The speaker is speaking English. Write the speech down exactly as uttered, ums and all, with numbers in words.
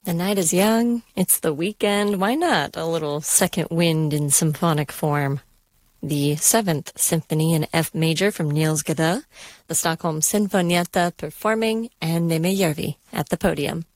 The night is young, it's the weekend, why not a little second wind in symphonic form? The Seventh Symphony in F major from Niels Gade, the Stockholm Sinfonietta performing, and Nejmejärvi at the podium.